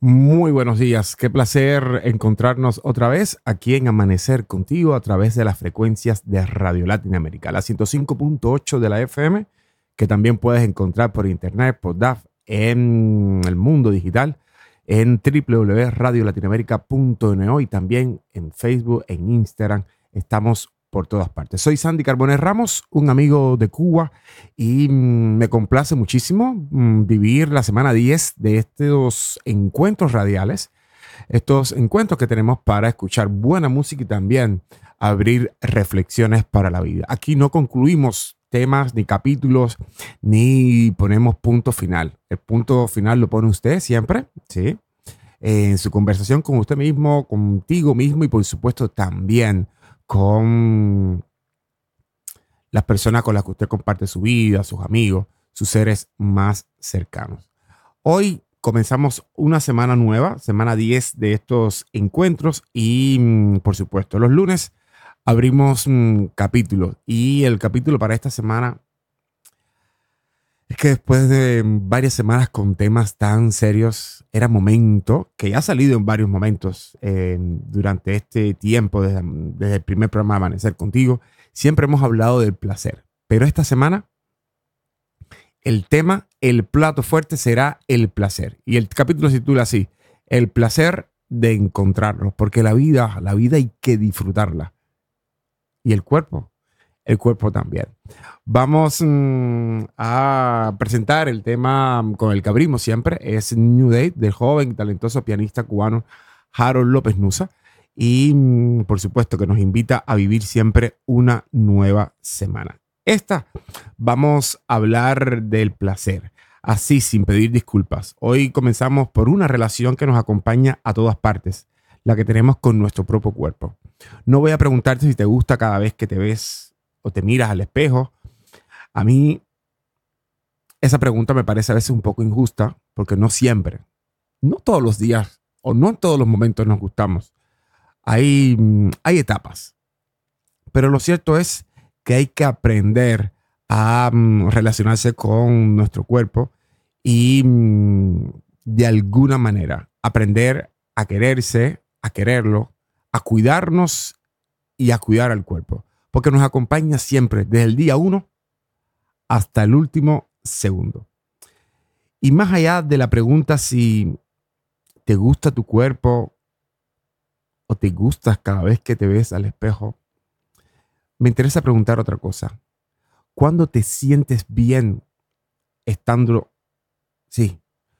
Muy buenos días, qué placer encontrarnos otra vez aquí en Amanecer Contigo a través de las frecuencias de Radio Latinoamérica, la 105.8 de la FM, que también puedes encontrar por internet, por DAF, en el mundo digital, en www.radiolatinoamerica.no y también en Facebook, en Instagram, estamos por todas partes. Soy Sandy Carbones Ramos, un amigo de Cuba y me complace muchísimo vivir la semana 10 de estos encuentros radiales, estos encuentros que tenemos para escuchar buena música y también abrir reflexiones para la vida. Aquí no concluimos temas ni capítulos ni ponemos punto final. El punto final lo pone usted siempre, ¿sí? En su conversación con usted mismo, contigo mismo y por supuesto también con las personas con las que usted comparte su vida, sus amigos, sus seres más cercanos. Hoy comenzamos una semana nueva, semana 10 de estos encuentros y por supuesto los lunes abrimos capítulos y el capítulo para esta semana es que después de varias semanas con temas tan serios, era momento, que ya ha salido en varios momentos durante este tiempo, desde el primer programa de Amanecer Contigo, siempre hemos hablado del placer. Pero esta semana, el tema, el plato fuerte será el placer. Y el capítulo se titula así, el placer de encontrarnos, porque la vida hay que disfrutarla. Y el cuerpo también. Vamos a presentar el tema con el que abrimos siempre, es New Day, del joven y talentoso pianista cubano Harold López Nussa, y por supuesto que nos invita a vivir siempre una nueva semana. Vamos a hablar del placer, así sin pedir disculpas. Hoy comenzamos por una relación que nos acompaña a todas partes, la que tenemos con nuestro propio cuerpo. No voy a preguntarte si te gusta cada vez que te ves o te miras al espejo. A mí esa pregunta me parece a veces un poco injusta porque no siempre, no todos los días o no en todos los momentos nos gustamos. Hay etapas, pero lo cierto es que hay que aprender a relacionarse con nuestro cuerpo y de alguna manera aprender a quererse, a quererlo, a cuidarnos y a cuidar al cuerpo. Porque nos acompaña siempre, desde el día 1 hasta el último segundo. Y más allá de la pregunta si te gusta tu cuerpo o te gustas cada vez que te ves al espejo, me interesa preguntar otra cosa. ¿Cuándo te sientes bien estando? Sí.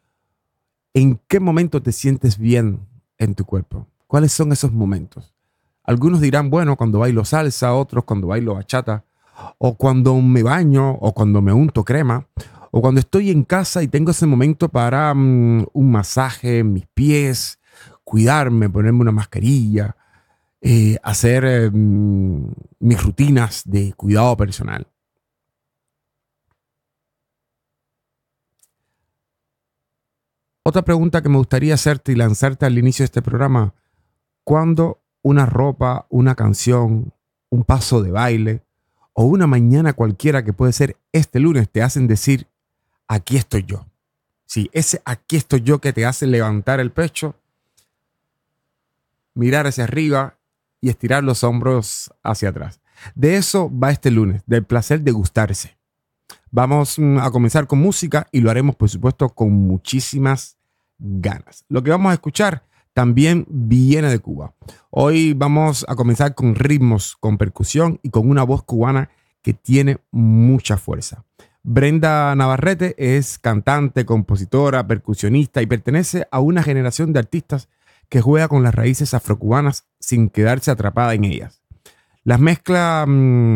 ¿En qué momento te sientes bien en tu cuerpo? ¿Cuáles son esos momentos? Algunos dirán, bueno, cuando bailo salsa, otros cuando bailo bachata, o cuando me baño, o cuando me unto crema, o cuando estoy en casa y tengo ese momento para un masaje en mis pies, cuidarme, ponerme una mascarilla, hacer mis rutinas de cuidado personal. Otra pregunta que me gustaría hacerte y lanzarte al inicio de este programa, ¿cuándo una ropa, una canción, un paso de baile o una mañana cualquiera que puede ser este lunes te hacen decir, aquí estoy yo? Sí, ese aquí estoy yo que te hace levantar el pecho, mirar hacia arriba y estirar los hombros hacia atrás. De eso va este lunes, del placer de gustarse. Vamos a comenzar con música y lo haremos, por supuesto, con muchísimas ganas. Lo que vamos a escuchar también viene de Cuba. Hoy vamos a comenzar con ritmos, con percusión y con una voz cubana que tiene mucha fuerza. Brenda Navarrete es cantante, compositora, percusionista y pertenece a una generación de artistas que juega con las raíces afrocubanas sin quedarse atrapada en ellas. Las mezcla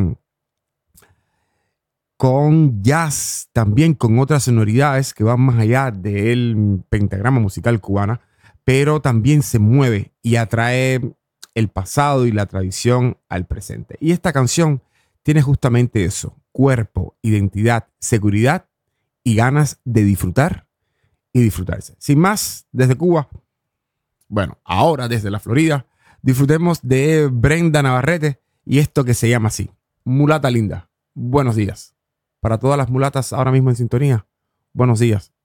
con jazz, también con otras sonoridades que van más allá del pentagrama musical cubana, pero también se mueve y atrae el pasado y la tradición al presente. Y esta canción tiene justamente eso: cuerpo, identidad, seguridad y ganas de disfrutar y disfrutarse. Sin más, desde Cuba, bueno, ahora desde la Florida, disfrutemos de Brenda Navarrete y esto que se llama así, Mulata Linda. Buenos días. Para todas las mulatas ahora mismo en sintonía, buenos días.